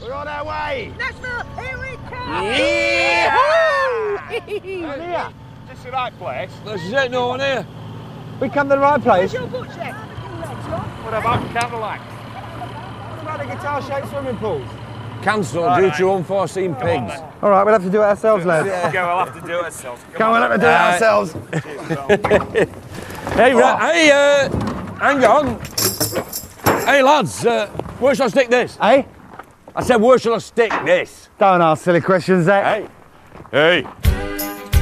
We're on our way. Nashville, here we come! Yeah. Just the right place. This is it, no one here. We come to the right place. Where's your butcher? What about Cadillac? What about the guitar-shaped swimming pools? Cancelled due to unforeseen pigs. All right, we'll have to do it ourselves, lads. Yeah, we'll have to do it ourselves. Come on, we'll have to do it ourselves. Hey, hang on. Hey, lads, where shall I stick this? Hey? I said, where shall I stick this? Don't ask silly questions, Zach. Hey. Hey.